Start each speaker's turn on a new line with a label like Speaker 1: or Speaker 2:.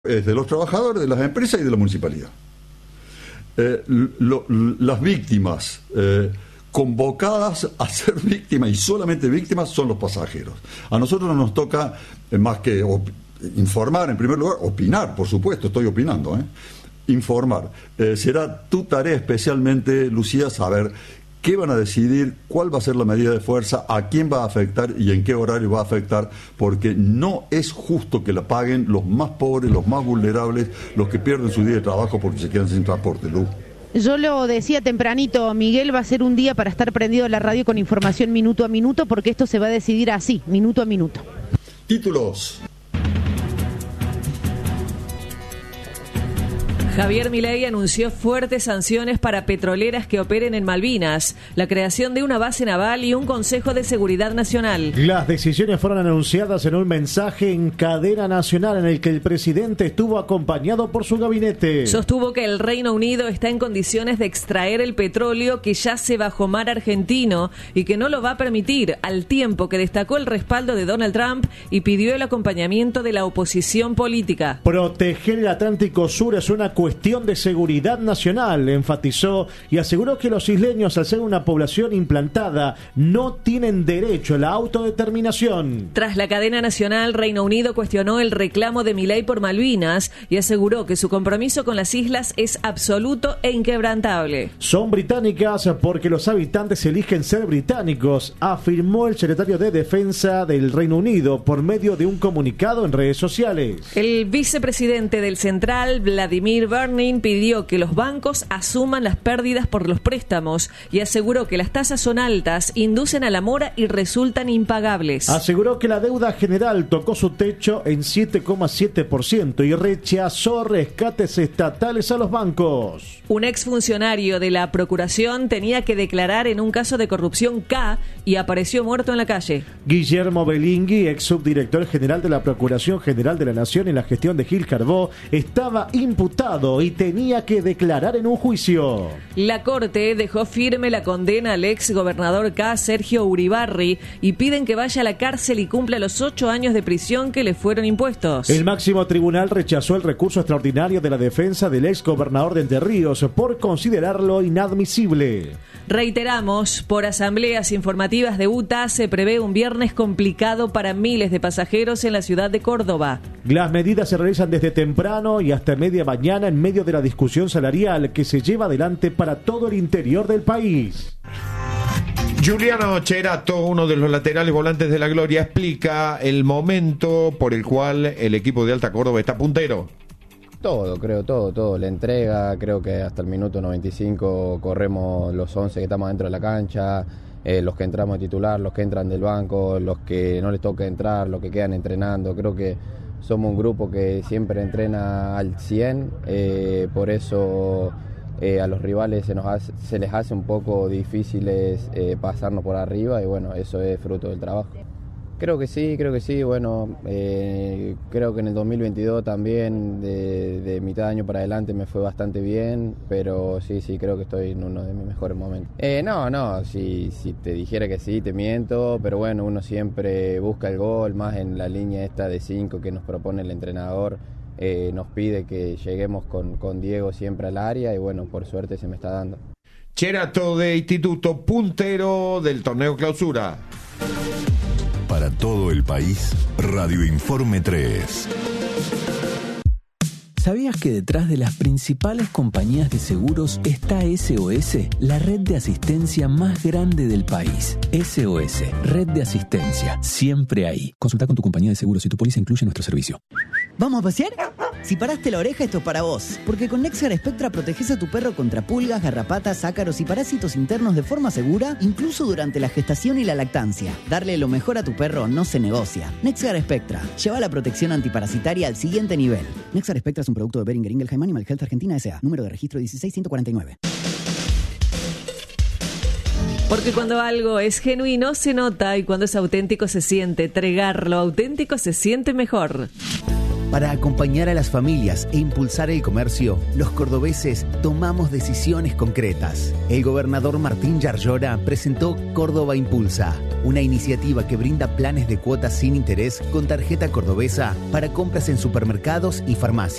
Speaker 1: Es de los trabajadores, de las empresas y de la municipalidad. Las víctimas convocadas a ser víctimas y solamente víctimas son los pasajeros. A nosotros no nos toca más que informar, en primer lugar, opinar, por supuesto, estoy opinando, informar. Será tu tarea especialmente, Lucía, saber qué van a decidir, cuál va a ser la medida de fuerza, a quién va a afectar y en qué horario va a afectar, porque no es justo que la paguen los más pobres, los más vulnerables, los que pierden su día de trabajo porque se quedan sin transporte, Lu.
Speaker 2: Yo lo decía tempranito, Miguel, va a ser un día para estar prendido a la radio con información minuto a minuto, porque esto se va a decidir así, minuto a minuto.
Speaker 1: Títulos.
Speaker 3: Javier Milei anunció fuertes sanciones para petroleras que operen en Malvinas, la creación de una base naval y un Consejo de Seguridad Nacional.
Speaker 4: Las decisiones fueron anunciadas en un mensaje en cadena nacional en el que el presidente estuvo acompañado por su gabinete.
Speaker 3: Sostuvo que el Reino Unido está en condiciones de extraer el petróleo que yace bajo mar argentino y que no lo va a permitir, al tiempo que destacó el respaldo de Donald Trump y pidió el acompañamiento de la oposición política.
Speaker 4: Proteger el Atlántico Sur es una cuestión de seguridad nacional, enfatizó, y aseguró que los isleños, al ser una población implantada, no tienen derecho a la autodeterminación.
Speaker 3: Tras la cadena nacional, Reino Unido cuestionó el reclamo de Milei por Malvinas y aseguró que su compromiso con las islas es absoluto e inquebrantable.
Speaker 4: Son británicas porque los habitantes eligen ser británicos, afirmó el secretario de Defensa del Reino Unido por medio de un comunicado en redes sociales.
Speaker 3: El vicepresidente del Central, Vladimir Bernin, pidió que los bancos asuman las pérdidas por los préstamos y aseguró que las tasas son altas, inducen a la mora y resultan impagables.
Speaker 4: Aseguró que la deuda general tocó su techo en 7,7% y rechazó rescates estatales a los bancos.
Speaker 3: Un exfuncionario de la Procuración tenía que declarar en un caso de corrupción K y apareció muerto en la calle.
Speaker 4: Guillermo Belingui, ex subdirector general de la Procuración General de la Nación en la gestión de Gil Carbó, estaba imputado y tenía que declarar en un juicio.
Speaker 3: La Corte dejó firme la condena al ex gobernador K, Sergio Uribarri, y piden que vaya a la cárcel y cumpla los 8 años de prisión que le fueron impuestos.
Speaker 4: El máximo tribunal rechazó el recurso extraordinario de la defensa del ex gobernador de Entre Ríos por considerarlo inadmisible.
Speaker 3: Reiteramos, por asambleas informativas de UTA se prevé un viernes complicado para miles de pasajeros en la ciudad de Córdoba.
Speaker 4: Las medidas se realizan desde temprano y hasta media mañana en medio de la discusión salarial que se lleva adelante para todo el interior del país.
Speaker 5: Giuliano Cerato, uno de los laterales volantes de la Gloria, explica el momento por el cual el equipo de Alta Córdoba está puntero.
Speaker 6: Todo. La entrega, creo que hasta el minuto 95 corremos los 11 que estamos dentro de la cancha, los que entramos de titular, los que entran del banco, los que no les toca entrar, los que quedan entrenando. Creo que somos un grupo que siempre entrena al 100, por eso a los rivales se les hace un poco difíciles pasarnos por arriba y bueno, eso es fruto del trabajo. Creo que sí, bueno, creo que en el 2022 también, de mitad de año para adelante me fue bastante bien, pero sí, creo que estoy en uno de mis mejores momentos. Si te dijera que sí, te miento, pero bueno, uno siempre busca el gol, más en la línea esta de 5 que nos propone el entrenador, nos pide que lleguemos con Diego siempre al área y bueno, por suerte se me está dando.
Speaker 5: Cerato de Instituto, puntero del torneo Clausura.
Speaker 7: Para todo el país, Radio Informe 3.
Speaker 8: ¿Sabías que detrás de las principales compañías de seguros está SOS, la red de asistencia más grande del país? SOS, red de asistencia, siempre ahí. Consulta con tu compañía de seguros si tu póliza incluye nuestro servicio.
Speaker 9: ¿Vamos a pasear? Si paraste la oreja, esto es para vos. Porque con Nexar Spectra proteges a tu perro contra pulgas, garrapatas, ácaros y parásitos internos de forma segura, incluso durante la gestación y la lactancia. Darle lo mejor a tu perro no se negocia. Nexar Spectra. Lleva la protección antiparasitaria al siguiente nivel. Nexar Spectra es un producto de Boehringer Ingelheim Animal Health Argentina S.A. Número de registro 16149.
Speaker 3: Porque cuando algo es genuino se nota y cuando es auténtico se siente. Tregar lo auténtico se siente mejor.
Speaker 10: Para acompañar a las familias e impulsar el comercio, los cordobeses tomamos decisiones concretas. El gobernador Martín Yarlora presentó Córdoba Impulsa, una iniciativa que brinda planes de cuotas sin interés con tarjeta cordobesa para compras en supermercados y farmacias.